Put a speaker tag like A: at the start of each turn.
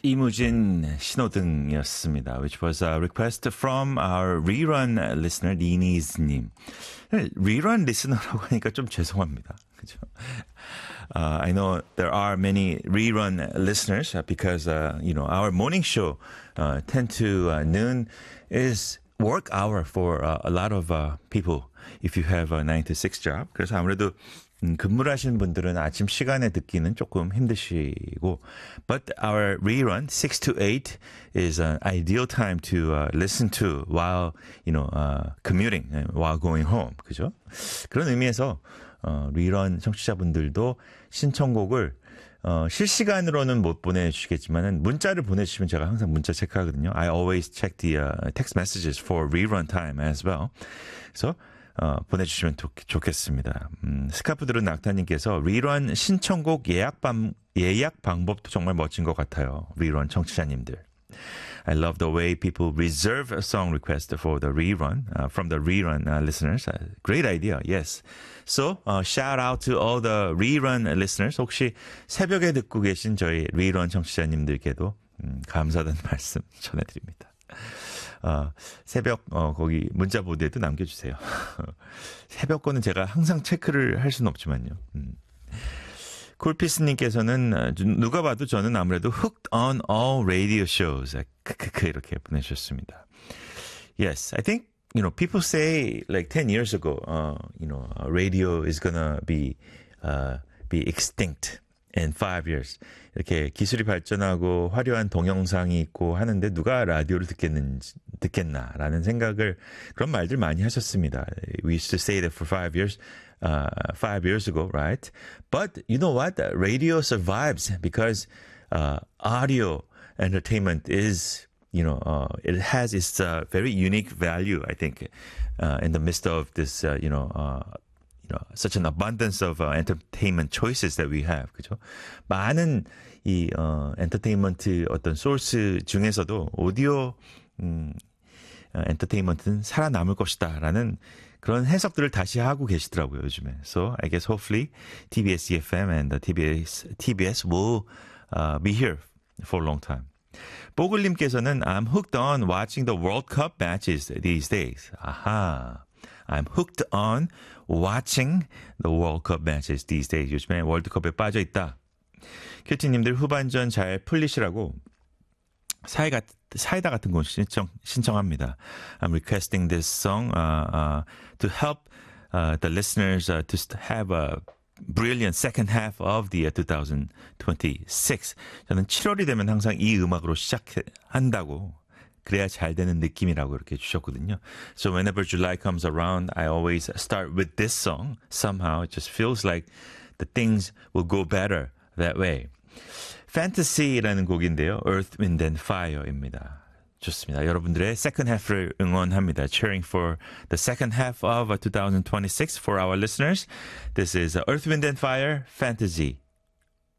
A: 이무진 신호등이었습니다. Which was a request from our rerun listener, 니니즈님. rerun listener라고 하니까 좀 죄송합니다. 그죠? I know there are many rerun listeners because, our morning show 10 to noon is work hour for a lot of people if you have a 9 to 6 job. 그래서 아무래도 근무를 하시는 분들은 아침 시간에 듣기는 조금 힘드시고 but our rerun 6 to 8 is an ideal time to listen to while commuting, while going home. 그죠? 그런 의미에서 리런 청취자분들도 신청곡을 실시간으로는 못 보내주시겠지만은 문자를 보내주시면 제가 항상 문자 체크하거든요. I always check the text messages for rerun time as well. 그래서 보내주시면 좋겠습니다. 스카프들은 낙타님께서 리런 신청곡 예약 방법도 정말 멋진 것 같아요. 리런 청취자님들. I love the way people reserve a song request for the rerun, from the rerun listeners. Great idea, yes. So, shout out to all the rerun listeners. 혹시 새벽에 듣고 계신 저희 rerun 청취자님들께도 감사하다는 말씀 전해드립니다. 새벽, 거기 문자 보드에도 남겨주세요. 새벽 거는 제가 항상 체크를 할 수는 없지만요. 쿨피스님께서는 누가 봐도 저는 아무래도 hooked on all radio shows. 이렇게 보내주셨습니다. Yes, I think, people say like 10 years ago, radio is gonna be extinct in 5 years. 이렇게 기술이 발전하고 화려한 동영상이 있고 하는데 누가 라디오를 듣겠나라는 생각을 그런 말들 많이 하셨습니다. We used to say that for 5 years, 5 years ago, right? But you know what? Radio survives because audio entertainment is, it has its very unique value, I think, in the midst of this, such an abundance of entertainment choices that we have. 그죠? 많은 이 엔터테인먼트 어떤 소스 중에서도 오디오 엔터테인먼트는 살아남을 것이다라는 그런 해석들을 다시 하고 계시더라고요, 요즘에. So I guess hopefully TBS EFM and TBS will be here for a long time. 뽀글님께서는 I'm hooked on watching the World Cup matches these days. 아하. I'm hooked on watching the World Cup matches these days. 요즘에 월드컵에 빠져있다. 큐티님들 후반전 잘 풀리시라고 사이다 같은 거 신청합니다. I'm requesting this song to help the listeners to have a brilliant second half of the 2026. 저는 7월이 되면 항상 이 음악으로 시작한다고 그래야 잘 되는 느낌이라고 이렇게 주셨거든요. So whenever July comes around, I always start with this song. Somehow it just feels like the things will go better that way. Fantasy라는 곡인데요. Earth, Wind and Fire입니다. 좋습니다. 여러분들의 second half를 응원합니다. Cheering for the second half of 2026 for our listeners. This is Earth, Wind and Fire, Fantasy.